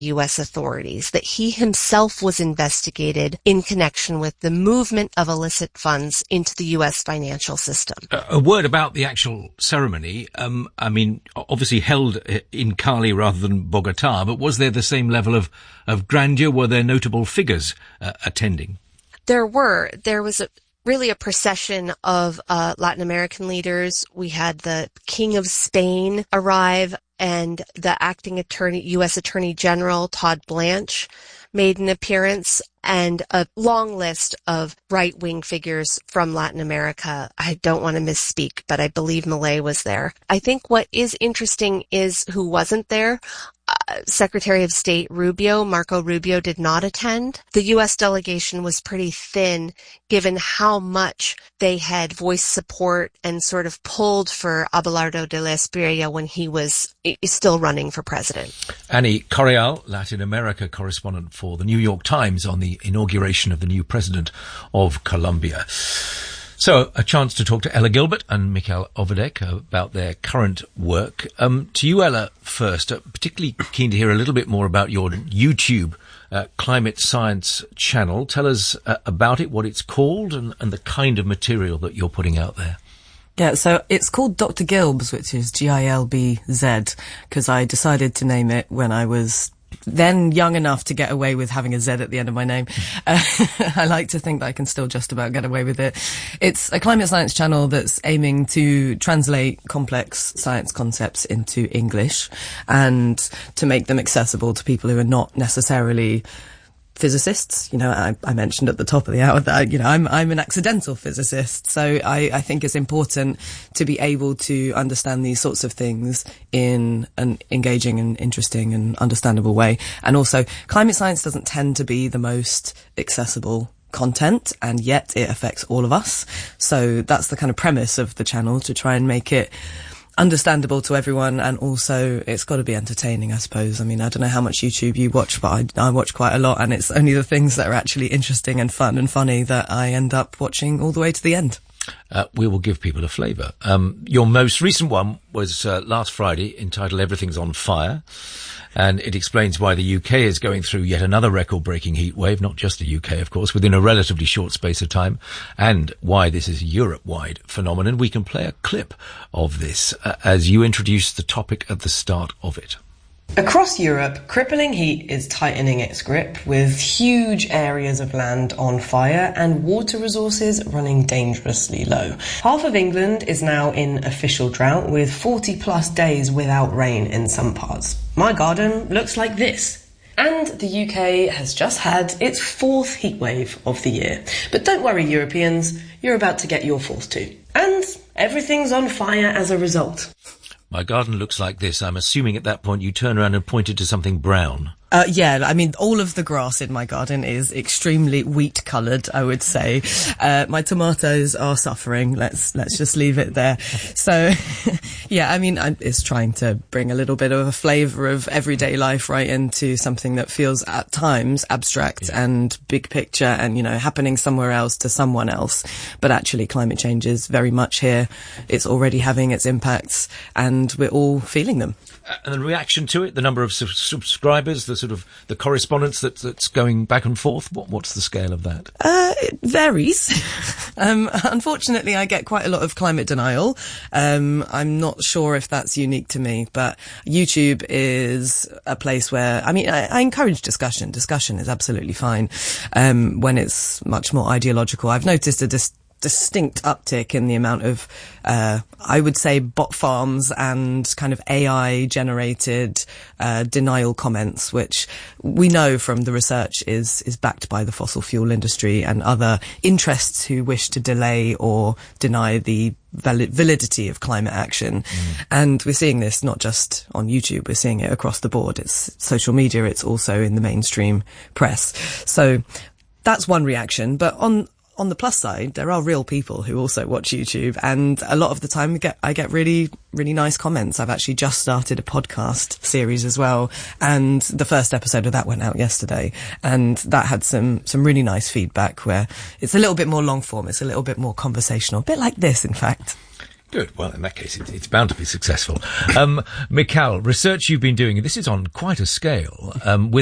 U.S. authorities that he himself was investigated in connection with the movement of illicit funds into the U.S. financial system. A word about the actual ceremony. Obviously held in Cali rather than Bogota, but was there the same level of grandeur? Were there notable figures attending? There was really a procession of Latin American leaders. We had the King of Spain arrive, and the acting U.S. Attorney General, Todd Blanche, made an appearance, and a long list of right-wing figures from Latin America. I don't want to misspeak, but I believe Milei was there. I think what is interesting is who wasn't there. Secretary of State Marco Rubio, did not attend. The U.S. delegation was pretty thin, given how much they had voiced support and sort of pulled for Abelardo de la Espriella when he was still running for president. Annie Correal, Latin America correspondent for the New York Times, on the inauguration of the new president of Colombia. So, a chance to talk to Ella Gilbert and Mikhail Ovedek about their current work. To you, Ella, first, particularly keen to hear a little bit more about your YouTube climate science channel. Tell us about it, what it's called, and the kind of material that you're putting out there. Yeah, so it's called Dr. Gilbs, which is Gilbz, because I decided to name it when I was then young enough to get away with having a Z at the end of my name. I like to think that I can still just about get away with it. It's a climate science channel that's aiming to translate complex science concepts into English and to make them accessible to people who are not necessarily physicists. You know, I mentioned at the top of the hour that, I'm an accidental physicist. So I think it's important to be able to understand these sorts of things in an engaging and interesting and understandable way. And also, climate science doesn't tend to be the most accessible content, and yet it affects all of us. So that's the kind of premise of the channel, to try and make it understandable to everyone, and also it's got to be entertaining, I suppose. I mean, I don't know how much YouTube you watch, but I watch quite a lot, and it's only the things that are actually interesting and fun and funny that I end up watching all the way to the end. We will give people a flavour. Your most recent one was last Friday, entitled Everything's on Fire, and it explains why the UK is going through yet another record-breaking heat wave, not just the UK, of course, within a relatively short space of time, and why this is a Europe-wide phenomenon. We can play a clip of this as you introduce the topic at the start of it. Across Europe, crippling heat is tightening its grip, with huge areas of land on fire and water resources running dangerously low. Half of England is now in official drought, with 40 plus days without rain in some parts. My garden looks like this. And the UK has just had its fourth heatwave of the year. But don't worry, Europeans, you're about to get your fourth too. And everything's on fire as a result. My garden looks like this. I'm assuming at that point you turn around and pointed to something brown. Yeah, I mean, all of the grass in my garden is extremely wheat-coloured, I would say. My tomatoes are suffering. Let's just leave it there. So, yeah, I mean, it's trying to bring a little bit of a flavour of everyday life right into something that feels at times abstract and big picture and, happening somewhere else to someone else. But actually, climate change is very much here. It's already having its impacts, and we're all feeling them. And the reaction to it, the number of subscribers, the correspondence that's going back and forth, what's the scale of that? It varies. Unfortunately, I get quite a lot of climate denial. I'm not sure if that's unique to me, but YouTube is a place where, I encourage discussion. Discussion is absolutely fine. When it's much more ideological, I've noticed a distinct uptick in the amount of, I would say, bot farms and kind of AI-generated denial comments, which we know from the research is backed by the fossil fuel industry and other interests who wish to delay or deny the validity of climate action. And we're seeing this not just on YouTube, we're seeing it across the board. It's social media, it's also in the mainstream press. So that's one reaction. But on the plus side, there are real people who also watch YouTube, and a lot of the time I get really, really nice comments. I've actually just started a podcast series as well, and the first episode of that went out yesterday, and that had some really nice feedback where it's a little bit more long form, it's a little bit more conversational, a bit like this, in fact. Good. Well, in that case, it's bound to be successful. Mikhail, research you've been doing, and this is on quite a scale, with